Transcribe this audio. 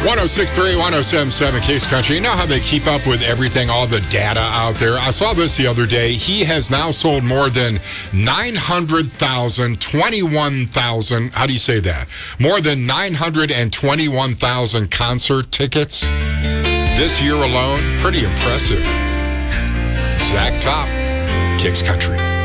106.3, 107.7 Case Country. You know how they keep up with everything, all the data out there? I saw this the other day. He has now sold more than 21,000, how do you say that? More than 921,000 concert tickets this year alone. Pretty impressive. Zach Top, Kicks Country.